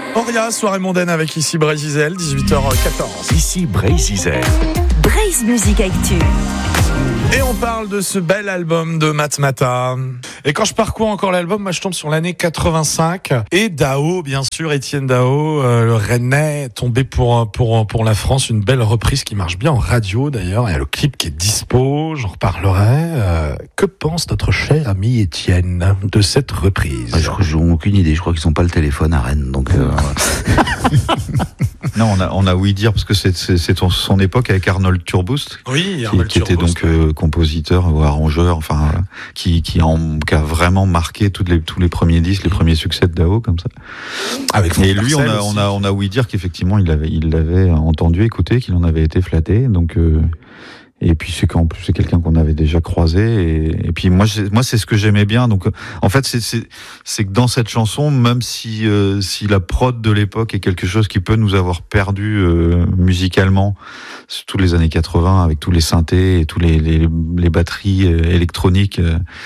Auria, soirée mondaine avec ici Brésil, 18h14. Ici Brésil. Braise Musique Actu. Et on parle de ce bel album de Matmata. Et quand je parcours encore l'album, moi je tombe sur l'année 85. Et Dao, bien sûr, Étienne Dao, le Rennais, tombé pour la France. Une belle reprise qui marche bien en radio d'ailleurs. Il y a le clip qui est dispo, j'en reparlerai. Que pense notre cher ami Étienne de cette reprise? Je n'ai aucune idée, je crois qu'ils n'ont pas le téléphone à Rennes. Donc Non, on a ouï dire, parce que c'est son époque avec Arnold Turboust, oui, qui était donc compositeur ou arrangeur, enfin qui a vraiment marqué tous les premiers disques, les premiers succès de Dao comme ça. Et lui, on a ouï dire qu'effectivement il l'avait entendu, écouté, qu'il en avait été flatté. Donc et puis c'est quelqu'un qu'on avait déjà croisé, et puis moi c'est ce que j'aimais bien. Donc en fait c'est que dans cette chanson, même si la prod de l'époque est quelque chose qui peut nous avoir perdu musicalement, toutes les années 80 avec tous les synthés et tous les batteries électroniques,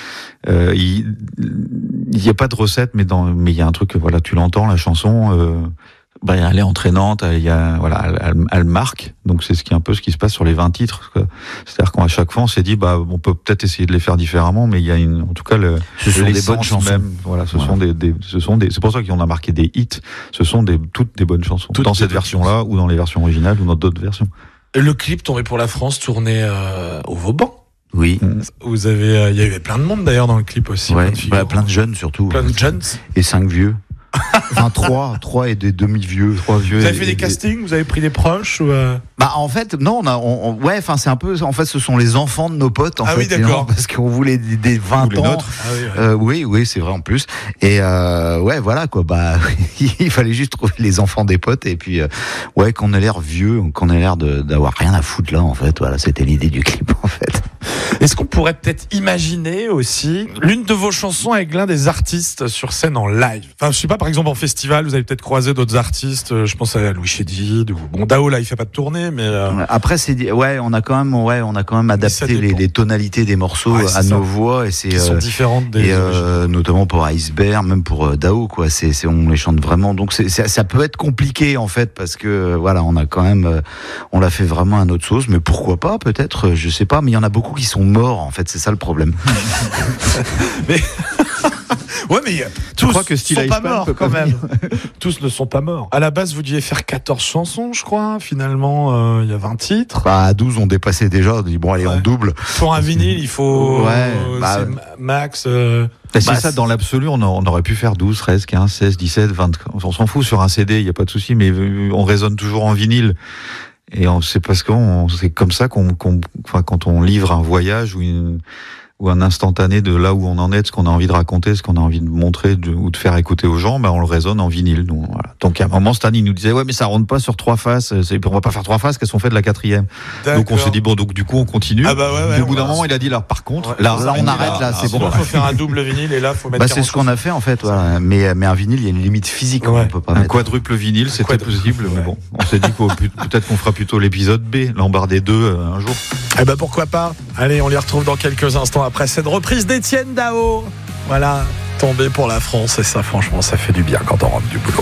il y a pas de recette, mais il y a un truc, voilà, tu l'entends la chanson, elle est entraînante, elle marque. Donc c'est un peu ce qui se passe sur les 20 titres, quoi. C'est-à-dire qu'à chaque fois on s'est dit on peut peut-être essayer de les faire différemment, mais il y a en tout cas ce sont des bonnes chansons. Même, voilà, ce sont c'est pour ça qu'on a marqué des hits. Ce sont toutes des bonnes chansons, dans cette version-là ou dans les versions originales ou dans d'autres versions. Le clip tombé pour la France, tourné au Vauban. Oui. Vous avez, il y avait plein de monde d'ailleurs dans le clip aussi. Ouais, plein de jeunes surtout. Plein de jeunes. Et 5 vieux. Enfin, 3 et des demi-vieux. 3 vieux. Vous avez fait des castings, vous avez pris des proches ou en fait, non, c'est un peu, en fait, ce sont les enfants de nos potes, en fait. Oui, d'accord. Parce qu'on voulait des 20 les ans. nôtres. Oui, c'est vrai en plus. Et, voilà, quoi, il fallait juste trouver les enfants des potes, et puis, qu'on ait l'air vieux, qu'on ait l'air d'avoir rien à foutre là, en fait. Voilà, c'était l'idée du clip, en fait. Est-ce qu'on pourrait peut-être imaginer aussi l'une de vos chansons avec l'un des artistes sur scène en live? Enfin, je sais pas, par exemple en festival, vous avez peut-être croisé d'autres artistes. Je pense à Louis Chédid ou Dao, là, il fait pas de tournée, mais après on a quand même adapté les tonalités des morceaux à nos voix, et qui sont différentes des notamment pour Iceberg, même pour Dao, quoi. On les chante vraiment. Donc ça peut être compliqué en fait, parce que voilà, on l'a fait vraiment à notre sauce, mais pourquoi pas, peut-être, je sais pas, mais il y en a beaucoup qui sont morts, en fait, c'est ça le problème. mais ouais, mais tous ne sont pas morts quand même. Tous ne sont pas morts. À la base, vous deviez faire 14 chansons, je crois. Finalement, il y a 20 titres. À 12, on dépassait déjà. On dit allez, on double. Pour un vinyle, il faut max. C'est ça, dans l'absolu, on aurait pu faire 12, 13, 15, 16, 17, 20. On s'en fout sur un CD, il n'y a pas de souci, mais on résonne toujours en vinyle. Et c'est parce que c'est comme ça quand on livre un voyage ou un instantané de là où on en est, de ce qu'on a envie de raconter, ce qu'on a envie de montrer ou de faire écouter aux gens, on le résonne en vinyle. Donc à un moment, Stan, il nous disait mais ça rentre pas sur 3 faces, on va pas faire 3 faces, qu'elles sont faites de la 4e. Donc on s'est dit donc du coup on continue. Et au bout d'un moment, il a dit par contre, là on arrête, là c'est bon. Il faut faire un double vinyle, et là faut mettre. C'est ce qu'on a fait en fait, voilà. Mais un vinyle, il y a une limite physique, on peut pas un mettre. Quadruple vinyle, c'était possible, mais bon, on s'est dit peut-être qu'on fera plutôt l'épisode B, l'embardé 2 un jour. Pourquoi pas. Allez, on les retrouve dans quelques instants après cette reprise d'Étienne Dao. Voilà, tombé pour la France, et ça, franchement, ça fait du bien quand on rentre du boulot.